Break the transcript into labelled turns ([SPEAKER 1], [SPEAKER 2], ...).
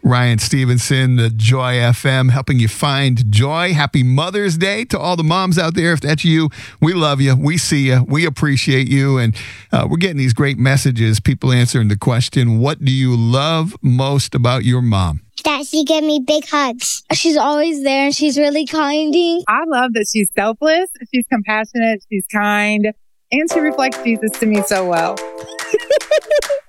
[SPEAKER 1] Ryan Stevenson, the Joy FM, helping you find joy. Happy Mother's Day to all the moms out there. If that's you, we love you. We see you. We appreciate you. And we're getting these great messages. People answering the question, what do you love most about your mom?
[SPEAKER 2] That she gave me big hugs. She's always there and she's really kind.
[SPEAKER 3] I love that she's selfless, she's compassionate, she's kind, and she reflects Jesus to me so well.